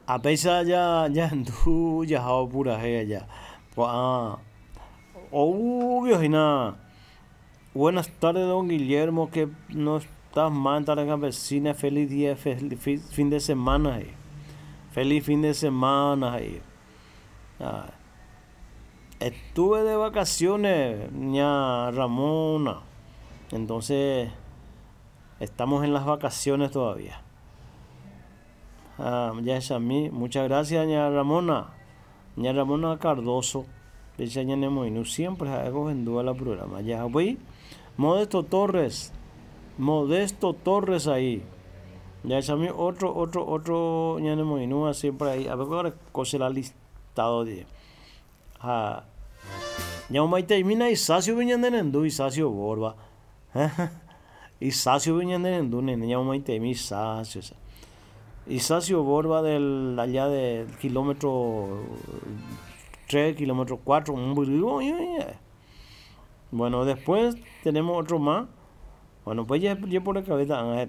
A pesar ya tú ya ha pura ya. Obvio y nada. Buenas tardes, don Guillermo, que no estás mal, tarde campesina, feliz día, fin de semana ahí. Feliz fin de semana ahí. Ah, estuve de vacaciones, ña Ramona. Entonces, estamos en las vacaciones todavía. Ya es a mí. Muchas gracias, ña Ramona. Ña Ramona Cardoso. Dice ña Nemoinu. Siempre hago en duda la programa. Ya voy. Modesto Torres ahí. Ya es a mí otro ña Nemoinu siempre ahí. A ver ahora cosa la listado de. Ya umaite mina Isacio Viñandenendu, Isacio Borba. Isacio Viñandenendu, nene, ya umaite mi Isacio. Isacio Borba del allá del kilómetro 3, kilómetro 4, Bueno, después tenemos otro más. Bueno, pues ya por la cabeza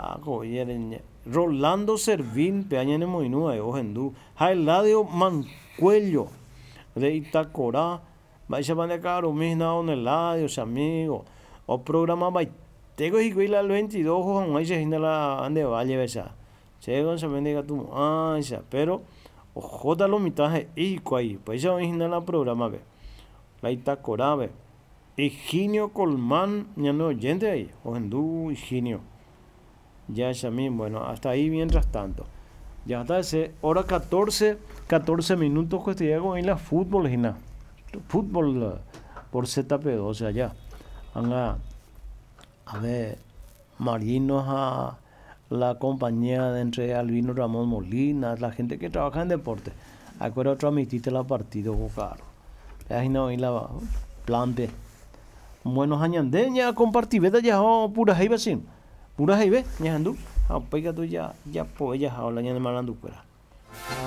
Rolando Servín, Peaña de Moinúa, Ojendú, Jailadio Mancuello, de Itacorá, Baixa Bande Caro, Misna, Oneladio, amigo, o programa Baitego y Guila el 22, Juan Maíz, la Ande Valle, Besa. Llegan se bendiga tu pero ojota lo mitaje y ahí pues ya original la programa ve la Itacorá ve Higinio Colmán ya no oyente ahí Ojendú Higinio ya es a mí bueno hasta ahí mientras tanto ya hasta ese hora 14 minutos que estoy hago en la fútbol fútbol por ZP2 o sea ya anda a ver marinos a la compañía de entre Albino Ramón Molina, la gente que trabaja en deporte. Acuerdo transmitiste la partido, claro. Ahí no, y la plan B. Buenos años, ya compartí, vete ya, pura jaiba sin. Pura jaiba, ya andu. Pega tú ya, pues ya, habla ya de malandu,